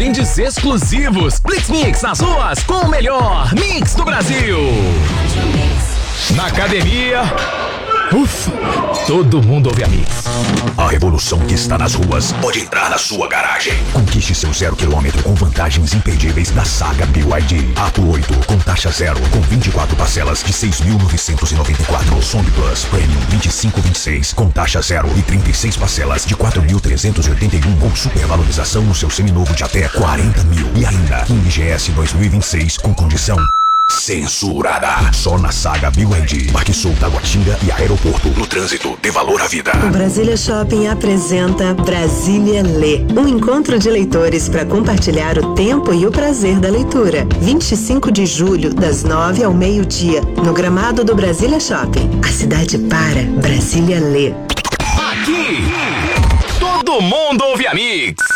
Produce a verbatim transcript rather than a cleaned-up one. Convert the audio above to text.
brindes exclusivos. Blitz Mix nas ruas com o melhor mix do Brasil. Na academia, ufa, todo mundo ouve a Mix. A revolução que está nas ruas pode entrar na sua garagem. Conquiste seu zero quilômetro com vantagens imperdíveis da saga B Y D. Ato oito com taxa zero, com vinte e quatro parcelas de seis mil novecentos e noventa e quatro. Song Plus Premium vinte e cinco vinte e seis com taxa zero e trinta e seis parcelas de quatro mil trezentos e oitenta e um, com supervalorização no seu seminovo de até quarenta mil. E ainda King G S dois mil e vinte e seis com condição censurada. Só na saga B Y D. Marquesul, Taguatinga e Aeroporto. No trânsito, dê valor à vida. O Brasília Shopping apresenta Brasília Lê, um encontro de leitores para compartilhar o tempo e o prazer da leitura. vinte e cinco de julho, das nove ao meio-dia, no gramado do Brasília Shopping. A cidade para, Brasília Lê. Aqui, todo mundo ouve a Mix.